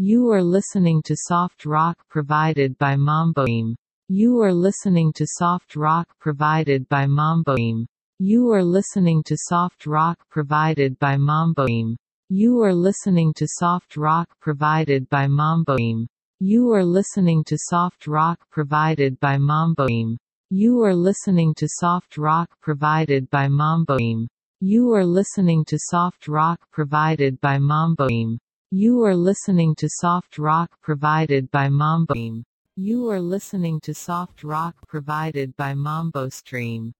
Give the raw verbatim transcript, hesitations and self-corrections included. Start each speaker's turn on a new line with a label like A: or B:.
A: You are listening to soft rock provided by Mamboim. You are listening to soft rock provided by Mamboim. You are listening to soft rock provided by Mamboim. You are listening to soft rock provided by Mamboim. You are listening to soft rock provided by Mamboim. You are listening to soft rock provided by Mamboim. You are listening to soft rock provided by Mamboim. You are listening to soft rock provided by Mamboim. You are listening to soft rock provided by Mambo Stream.